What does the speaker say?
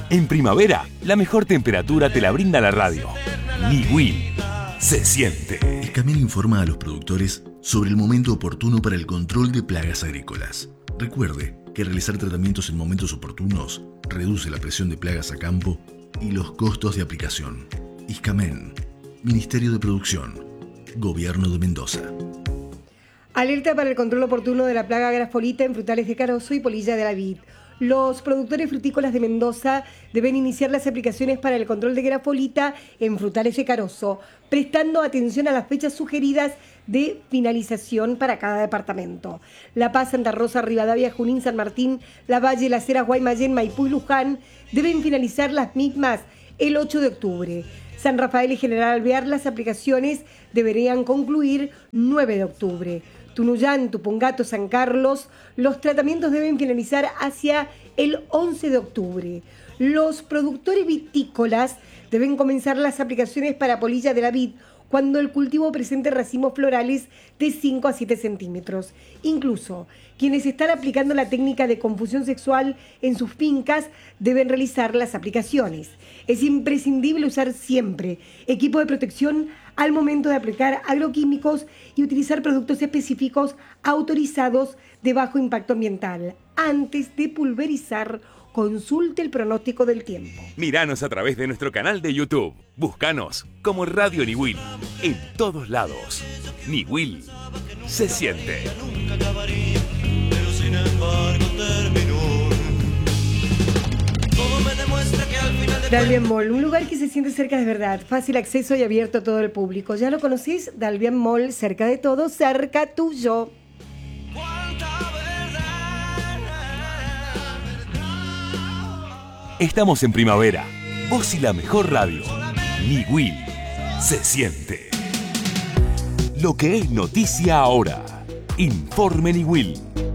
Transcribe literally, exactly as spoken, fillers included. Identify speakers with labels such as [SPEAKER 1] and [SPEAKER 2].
[SPEAKER 1] En primavera, la mejor temperatura te la brinda la radio. Niwil. Se siente.
[SPEAKER 2] Iscamen informa a los productores sobre el momento oportuno para el control de plagas agrícolas. Recuerde que realizar tratamientos en momentos oportunos reduce la presión de plagas a campo y los costos de aplicación. Iscamen, Ministerio de Producción, Gobierno de Mendoza.
[SPEAKER 3] Alerta para el control oportuno de la plaga grafolita en frutales de carozo y polilla de la vid. Los productores frutícolas de Mendoza deben iniciar las aplicaciones para el control de grafolita en frutales de carozo, prestando atención a las fechas sugeridas de finalización para cada departamento. La Paz, Santa Rosa, Rivadavia, Junín, San Martín, Lavalle, Las Heras, Guaymallén, Maipú y Luján deben finalizar las mismas el ocho de octubre. San Rafael y General Alvear las aplicaciones deberían concluir nueve de octubre. Tunuyán, Tupungato, San Carlos, los tratamientos deben finalizar hacia el once de octubre. Los productores vitícolas deben comenzar las aplicaciones para polilla de la vid cuando el cultivo presente racimos florales de cinco a siete centímetros. Incluso quienes están aplicando la técnica de confusión sexual en sus fincas deben realizar las aplicaciones. Es imprescindible usar siempre equipo de protección al momento de aplicar agroquímicos y utilizar productos específicos autorizados de bajo impacto ambiental. Antes de pulverizar, consulte el pronóstico del tiempo.
[SPEAKER 1] Míranos a través de nuestro canal de YouTube. Búscanos como Radio Niwil en todos lados. Niwil se siente.
[SPEAKER 3] Dalbian Mall, un lugar que se siente cerca de verdad, fácil acceso y abierto a todo el público. ¿Ya lo conocés? Dalbian Mall, cerca de todo, cerca tuyo.
[SPEAKER 1] Estamos en primavera. Vos y la mejor radio. Niwil se siente. Lo que es noticia ahora. Informe Niwil.